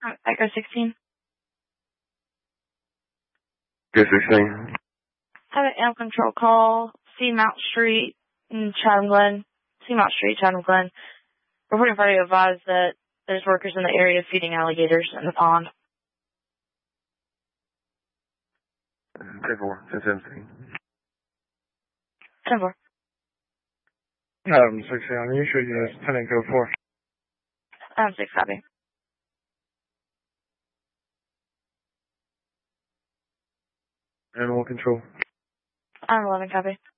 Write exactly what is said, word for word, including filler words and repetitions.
Uh, Echo sixteen. Go sixteen. I have an animal control call, Seamount Street in Chatham Glen. Seamount Street, Chatham Glen. Reporting party advised that there's workers in the area feeding alligators in the pond. ten four, ten seventeen. ten four. Um, sixteen on you, should you ten code four. Um, six copy. Animal control. I'm eleven copy.